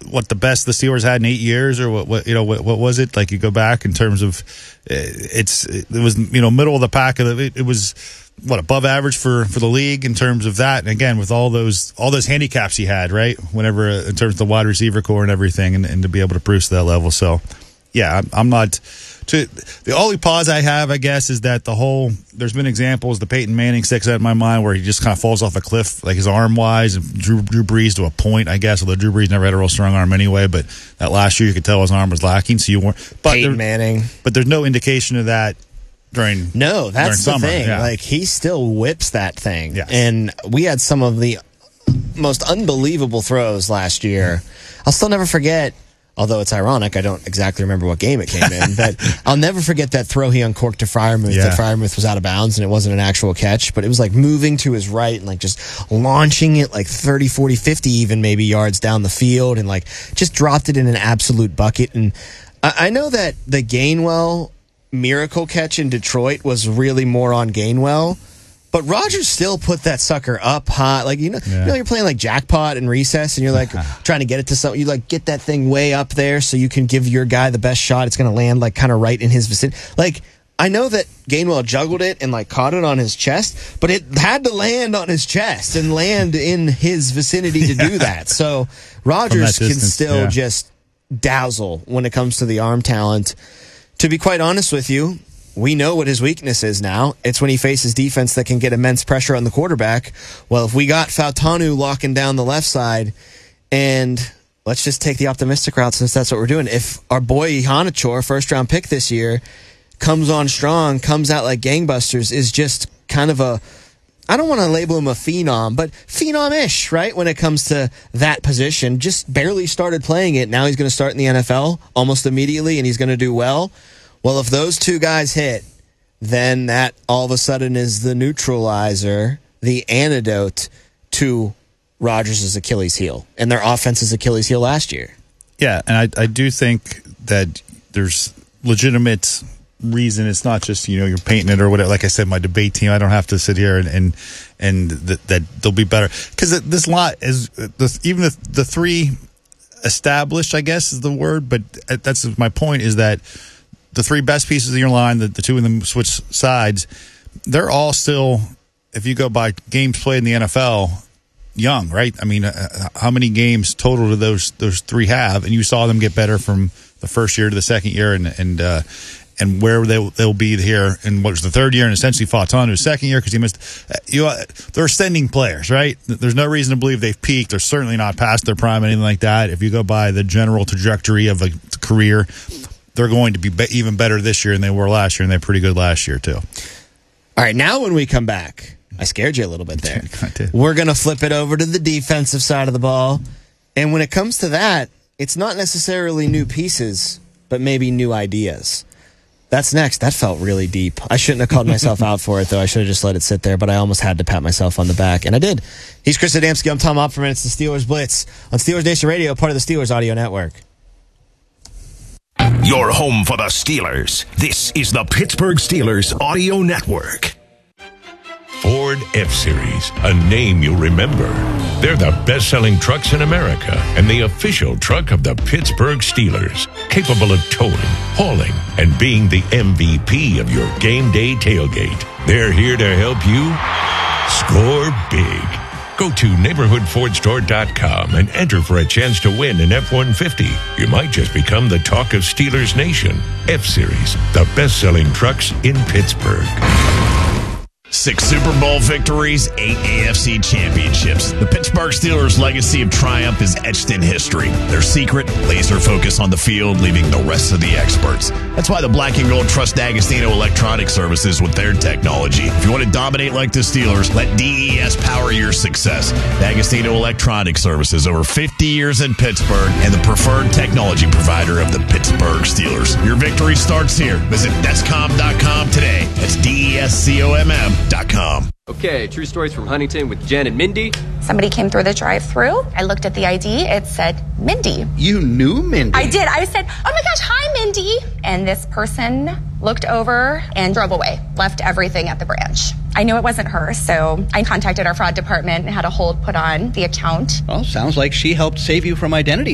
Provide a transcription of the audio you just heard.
the best the Steelers had in 8 years, or what was it? Like, you go back in terms of it was middle of the pack. It was above average for the league in terms of that. And again, with all those handicaps he had, right? Whenever in terms of the wide receiver core and everything, and to be able to produce to that level. So yeah, I'm not. The only pause I have, I guess, is that there's been examples, the Peyton Manning sticks out in my mind, where he just kind of falls off a cliff, like his arm-wise, and Drew Brees to a point, I guess, although Drew Brees never had a real strong arm anyway, but that last year you could tell his arm was lacking, so you weren't. Peyton Manning. But there's no indication of that during that's during the summer. thing. Yeah. Like, he still whips that thing. Yes. And we had some of the most unbelievable throws last year. I'll still never forget, although it's ironic, I don't exactly remember what game it came in, but I'll never forget that throw he uncorked to Freiermuth. Yeah. That Freiermuth was out of bounds, and it wasn't an actual catch, but it was like moving to his right and like just launching it like 30, 40, 50 even maybe yards down the field, and like just dropped it in an absolute bucket. And I know that the Gainwell miracle catch in Detroit was really more on Gainwell, but Rodgers still put that sucker up high. Like, you're playing like jackpot and recess, and you're like trying to get it to something. You like get that thing way up there so you can give your guy the best shot. It's going to land like kind of right in his vicinity. Like, I know that Gainwell juggled it and like caught it on his chest, but it had to land on his chest and land in his vicinity to do that. So Rodgers can still just dazzle when it comes to the arm talent. To be quite honest with you, we know what his weakness is now. It's when he faces defense that can get immense pressure on the quarterback. Well, if we got Fautanu locking down the left side, and let's just take the optimistic route since that's what we're doing. If our boy Iheanacho, first-round pick this year, comes on strong, comes out like gangbusters, is just kind of I don't want to label him a phenom, but phenom-ish, right, when it comes to that position. Just barely started playing it. Now he's going to start in the NFL almost immediately, and he's going to do well. Well, if those two guys hit, then that all of a sudden is the neutralizer, the antidote to Rodgers' Achilles heel and their offense's Achilles heel last year. Yeah, and I do think that there's legitimate reason. It's not just, you're painting it or whatever. Like I said, my debate team, I don't have to sit here and that they'll be better. Because this lot is, even the three established, I guess is the word, but that's my point, is that the three best pieces of your line, the two of them switch sides, they're all still, if you go by games played in the NFL, young, right? I mean, how many games total do those three have? And you saw them get better from the first year to the second year, and where they'll be here in what was the third year, and essentially Fautanu's second year because he missed. They're ascending players, right? There's no reason to believe they've peaked. They're certainly not past their prime, anything like that. If you go by the general trajectory of a career, they're going to be even better this year than they were last year, and they're pretty good last year too. All right, now when we come back, I scared you a little bit there. I did. We're going to flip it over to the defensive side of the ball. And when it comes to that, it's not necessarily new pieces, but maybe new ideas. That's next. That felt really deep. I shouldn't have called myself out for it, though. I should have just let it sit there, but I almost had to pat myself on the back, and I did. He's Chris Adamski. I'm Tom Opperman. It's the Steelers Blitz on Steelers Nation Radio, part of the Steelers Audio Network. Your home for the Steelers. This is the Pittsburgh Steelers Audio Network. Ford F-Series, a name you'll remember. They're the best-selling trucks in America and the official truck of the Pittsburgh Steelers, capable of towing, hauling, and being the MVP of your game day tailgate. They're here to help you score big. Go to neighborhoodfordstore.com and enter for a chance to win an F-150. You might just become the talk of Steelers Nation. F-Series, the best-selling trucks in Pittsburgh. 6 Super Bowl victories, 8 AFC championships. The Pittsburgh Steelers' legacy of triumph is etched in history. Their secret, laser focus on the field, leaving the rest of the experts. That's why the Black and Gold trust D'Agostino Electronic Services with their technology. If you want to dominate like the Steelers, let DES power your success. D'Agostino Electronic Services, over 50 years in Pittsburgh, and the preferred technology provider of the Pittsburgh Steelers. Your victory starts here. Visit Descom.com today. That's DESCOMM.com. Okay, true stories from Huntington with Jen and Mindy. Somebody came through the drive-thru. I looked at the ID. It said Mindy. You knew Mindy? I did. I said, oh my gosh, hi, Mindy. And this person looked over and drove away, left everything at the branch. I knew it wasn't her, so I contacted our fraud department and had a hold put on the account. Well, sounds like she helped save you from identity